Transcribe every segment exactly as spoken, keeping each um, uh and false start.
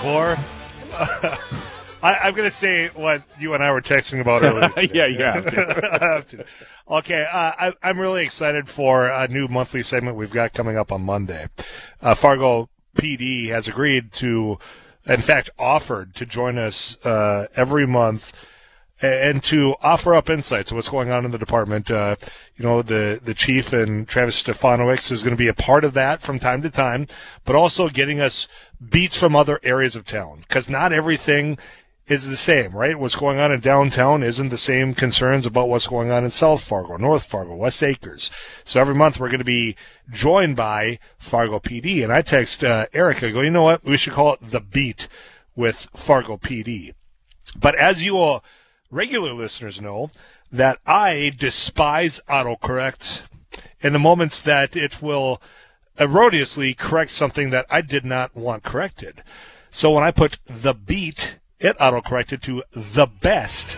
core. Uh, I, I'm going to say what you and I were texting about earlier today. Yeah, you have to. I have to. Okay, uh, I, I'm really excited for a new monthly segment we've got coming up on Monday. Uh, Fargo P D has agreed to, in fact, offered to join us uh, every month and to offer up insights of what's going on in the department. Uh, you know, the, the chief and Travis Stefanowicz is going to be a part of that from time to time, but also getting us beats from other areas of town, because not everything is the same, right? What's going on in downtown isn't the same concerns about what's going on in South Fargo, North Fargo, West Acres. So every month we're going to be joined by Fargo P D. And I text uh, Eric, I go, you know what? We should call it The Beat with Fargo P D. But as you all regular listeners know, that I despise autocorrect in the moments that it will erroneously correct something that I did not want corrected. So when I put The Beat, it autocorrected to The Best.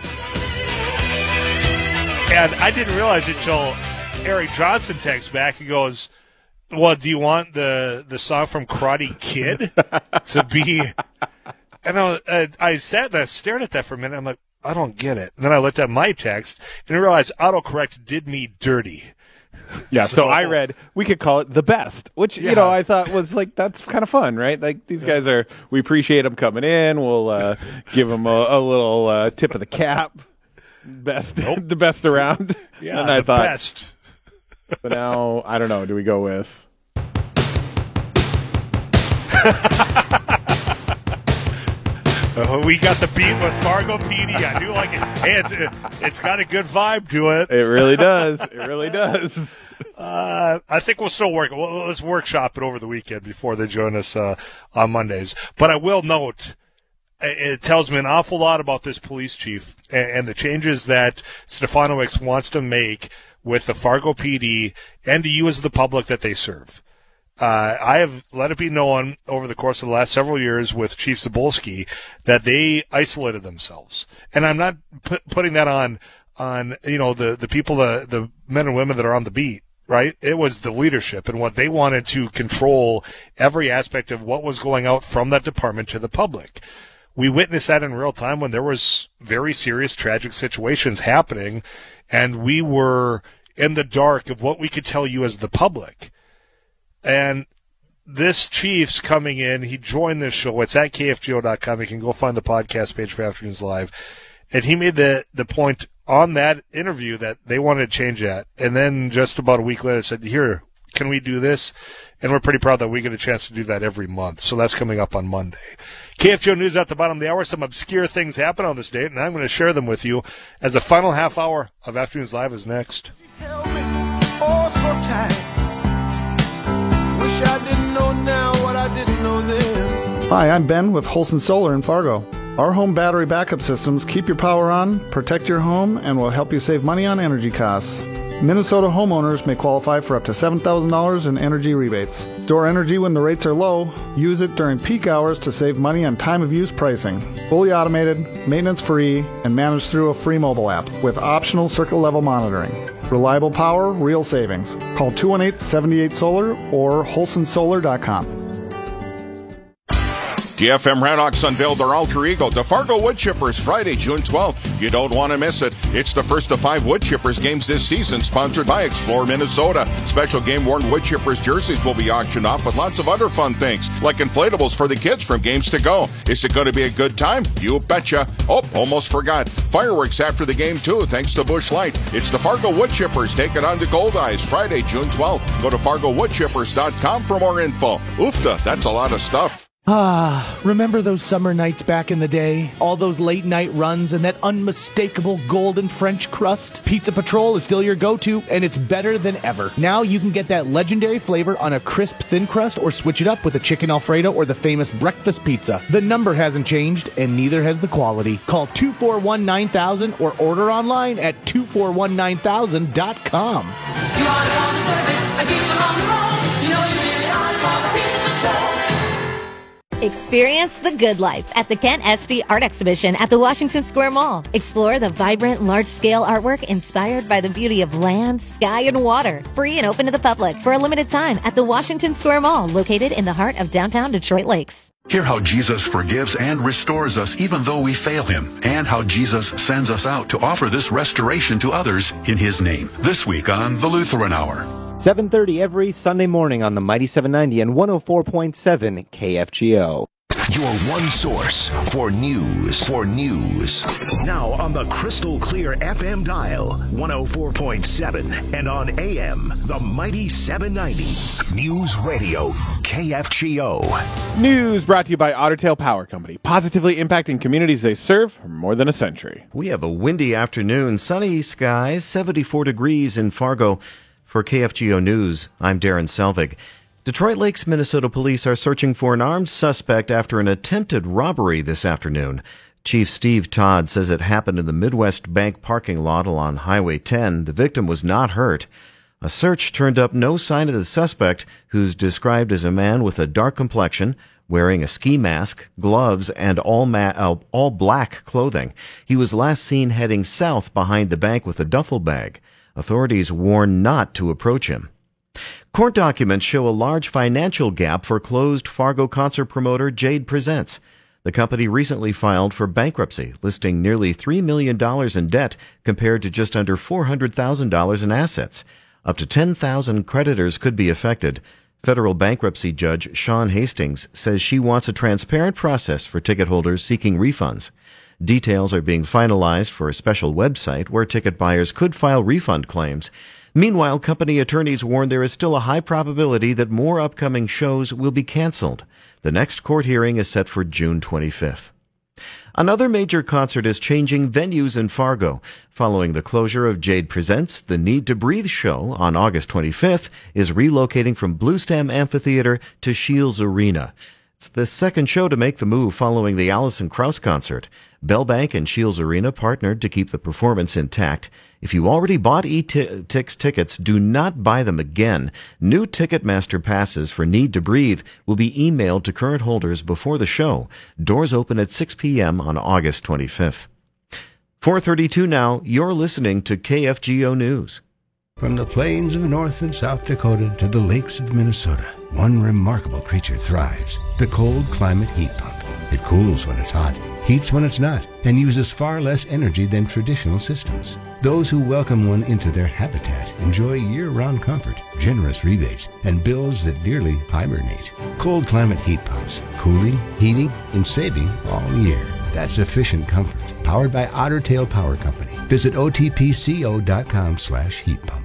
And I didn't realize it until Eric Johnson texts back and goes, well, do you want the, the song from Karate Kid to be... And I, uh, I sat there, stared at that for a minute. I'm like, I don't get it. And then I looked at my text and I realized autocorrect did me dirty. Yeah, so, so I read, we could call it The Best, which, yeah. you know, I thought was like, that's kind of fun, right? Like, these guys are, we appreciate them coming in. We'll uh, give them a, a little uh, tip of the cap. Best, nope. The best around. Yeah, and I the thought, best. But now, I don't know, do we go with... Uh, we got the beat with Fargo P D. I do like it. Hey, it's it, it's got a good vibe to it. It really does. It really does. Uh, I think we'll still work. Well, let's workshop it over the weekend before they join us uh, on Mondays. But I will note, it tells me an awful lot about this police chief and, and the changes that Stefanowicz wants to make with the Fargo P D and to you as the public that they serve. Uh, I have let it be known over the course of the last several years with Chief Zabolski that they isolated themselves. And I'm not put, putting that on, on, you know, the, the people, the, the men and women that are on the beat, right? It was the leadership and what they wanted to control every aspect of what was going out from that department to the public. We witnessed that in real time when there was very serious, tragic situations happening, and we were in the dark of what we could tell you as the public. And this chief's coming in. He joined this show. It's at K F G O dot com. You can go find the podcast page for Afternoons Live. And he made the, the point on that interview that they wanted to change that. And then just about a week later said, here, can we do this? And we're pretty proud that we get a chance to do that every month. So that's coming up on Monday. K F G O News at the bottom of the hour. Some obscure things happen on this date, and I'm going to share them with you as the final half hour of Afternoons Live is next. Hi, I'm Ben with Holson Solar in Fargo. Our home battery backup systems keep your power on, protect your home, and will help you save money on energy costs. Minnesota homeowners may qualify for up to seven thousand dollars in energy rebates. Store energy when the rates are low. Use it during peak hours to save money on time-of-use pricing. Fully automated, maintenance-free, and managed through a free mobile app with optional circuit-level monitoring. Reliable power, real savings. Call two one eight, seven eight, solar or holson solar dot com. T F M Ranox unveiled their alter ego, the Fargo Wood Chippers, Friday, June twelfth. You don't want to miss it. It's the first of five Wood Chippers games this season, sponsored by Explore Minnesota. Special game-worn Wood Chippers jerseys will be auctioned off with lots of other fun things, like inflatables for the kids from games to go. Is it going to be a good time? You betcha. Oh, almost forgot. Fireworks after the game, too, thanks to Busch Light. It's the Fargo Wood Chippers. Take it on to Gold Eyes, Friday, June twelfth. Go to fargo wood chippers dot com for more info. Oofta, that's a lot of stuff. Ah, remember those summer nights back in the day? All those late night runs and that unmistakable golden French crust? Pizza Patrol is still your go-to, and it's better than ever. Now you can get that legendary flavor on a crisp thin crust or switch it up with a chicken Alfredo or the famous breakfast pizza. The number hasn't changed, and neither has the quality. Call two four one, nine thousand or order online at two four one, nine thousand dot com. You are the one deserve it. I keep them on the road. You know you really are for the Pizza Patrol. Experience the good life at the Kent Esty Art Exhibition at the Washington Square Mall. Explore the vibrant, large-scale artwork inspired by the beauty of land, sky, and water. Free and open to the public for a limited time at the Washington Square Mall, located in the heart of downtown Detroit Lakes. Hear how Jesus forgives and restores us even though we fail him, and how Jesus sends us out to offer this restoration to others in his name. This week on The Lutheran Hour. seven thirty every Sunday morning on the Mighty seven ninety and one oh four point seven K F G O. Your one source for news. For news. Now on the crystal clear F M dial, one oh four point seven, and on A M, the Mighty seven ninety. News Radio, K F G O. News brought to you by Otter Tail Power Company, positively impacting communities they serve for more than a century. We have a windy afternoon, sunny skies, seventy-four degrees in Fargo. For K F G O News, I'm Darren Selvig. Detroit Lakes, Minnesota police are searching for an armed suspect after an attempted robbery this afternoon. Chief Steve Todd says it happened in the Midwest Bank parking lot along Highway ten. The victim was not hurt. A search turned up no sign of the suspect, who's described as a man with a dark complexion, wearing a ski mask, gloves, and all ma- uh, all black clothing. He was last seen heading south behind the bank with a duffel bag. Authorities warn not to approach him. Court documents show a large financial gap for closed Fargo concert promoter Jade Presents. The company recently filed for bankruptcy, listing nearly three million dollars in debt compared to just under four hundred thousand dollars in assets. Up to ten thousand creditors could be affected. Federal bankruptcy judge Sean Hastings says she wants a transparent process for ticket holders seeking refunds. Details are being finalized for a special website where ticket buyers could file refund claims. Meanwhile, company attorneys warn there is still a high probability that more upcoming shows will be canceled. The next court hearing is set for June twenty-fifth. Another major concert is changing venues in Fargo. Following the closure of Jade Presents, the Need to Breathe show on August twenty-fifth is relocating from Bluestem Amphitheater to Shields Arena. It's the second show to make the move following the Alison Krauss concert. Bellbank and Shields Arena partnered to keep the performance intact. If you already bought E-Tix tickets, do not buy them again. New Ticketmaster passes for Need to Breathe will be emailed to current holders before the show. Doors open at six p.m. on August twenty-fifth. four thirty-two now, you're listening to K F G O News. From the plains of North and South Dakota to the lakes of Minnesota, one remarkable creature thrives, the cold climate heat pump. It cools when it's hot, heats when it's not, and uses far less energy than traditional systems. Those who welcome one into their habitat enjoy year-round comfort, generous rebates, and bills that nearly hibernate. Cold climate heat pumps, cooling, heating, and saving all year. That's efficient comfort, powered by Otter Tail Power Company. Visit O T P C O dot com slash heat pump.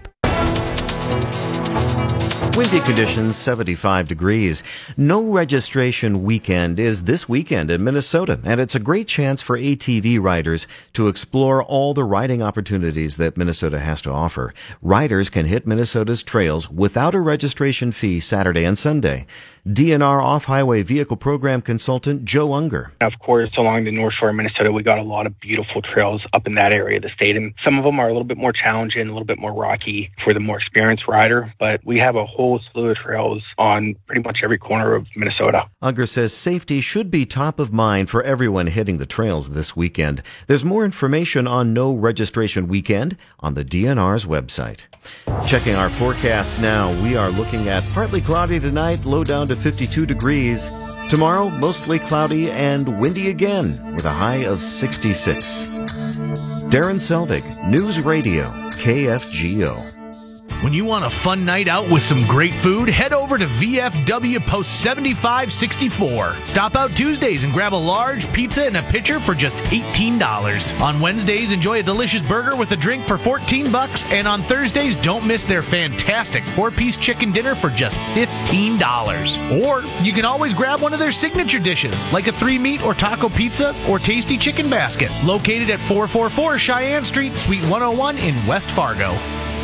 Windy conditions, seventy-five degrees. No registration weekend is this weekend in Minnesota, and it's a great chance for A T V riders to explore all the riding opportunities that Minnesota has to offer. Riders can hit Minnesota's trails without a registration fee Saturday and Sunday. D N R Off-Highway Vehicle Program Consultant Joe Unger. Of course, along the North Shore of Minnesota, we got a lot of beautiful trails up in that area of the state, and some of them are a little bit more challenging, a little bit more rocky for the more experienced rider, but we have a whole slew of trails on pretty much every corner of Minnesota. Unger says safety should be top of mind for everyone hitting the trails this weekend. There's more information on No Registration Weekend on the D N R's website. Checking our forecast now, we are looking at partly cloudy tonight, low down to fifty-two degrees. Tomorrow, mostly cloudy and windy again with a high of sixty-six. Darren Selvig, News Radio, K F G O. When you want a fun night out with some great food, head over to V F W Post seventy-five sixty-four. Stop out Tuesdays and grab a large pizza and a pitcher for just eighteen dollars. On Wednesdays, enjoy a delicious burger with a drink for fourteen bucks, and on Thursdays, don't miss their fantastic four-piece chicken dinner for just fifteen dollars. Or you can always grab one of their signature dishes, like a three-meat or taco pizza or tasty chicken basket, located at four forty-four Cheyenne Street, Suite one oh one in West Fargo.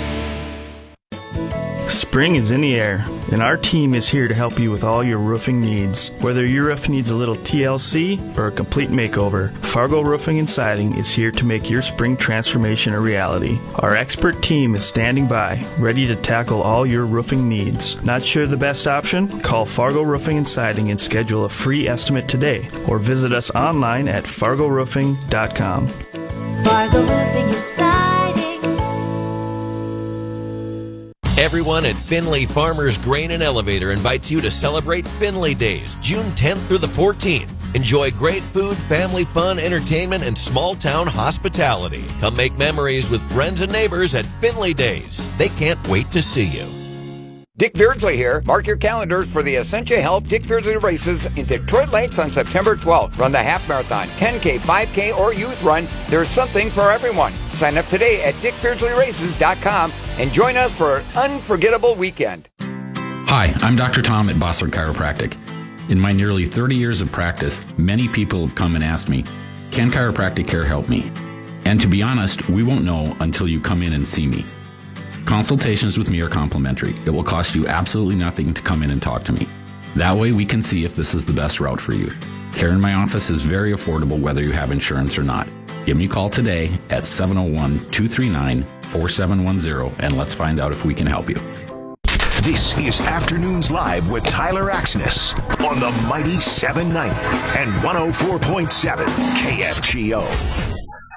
Spring is in the air, and our team is here to help you with all your roofing needs. Whether your roof needs a little T L C or a complete makeover, Fargo Roofing and Siding is here to make your spring transformation a reality. Our expert team is standing by, ready to tackle all your roofing needs. Not sure the best option? Call Fargo Roofing and Siding and schedule a free estimate today, or visit us online at fargo roofing dot com. Fargo Roofing and Siding. Everyone at Finley Farmers Grain and Elevator invites you to celebrate Finley Days, June tenth through the fourteenth. Enjoy great food, family fun, entertainment, and small-town hospitality. Come make memories with friends and neighbors at Finley Days. They can't wait to see you. Dick Beardsley here. Mark your calendars for the Essentia Health Dick Beardsley races in Detroit Lakes on September twelfth. Run the half marathon, ten K, five K, or youth run. There's something for everyone. Sign up today at dick beardsley races dot com and join us for an unforgettable weekend. Hi, I'm Doctor Tom at Bossert Chiropractic. In my nearly thirty years of practice, many people have come and asked me, can chiropractic care help me? And to be honest, we won't know until you come in and see me. Consultations with me are complimentary. It will cost you absolutely nothing to come in and talk to me. That way we can see if this is the best route for you. Care in my office is very affordable whether you have insurance or not. Give me a call today at seven oh one, two three nine, four seven one zero and let's find out if we can help you. This is Afternoons Live with Tyler Axness on the Mighty seven ninety and one oh four point seven K F G O.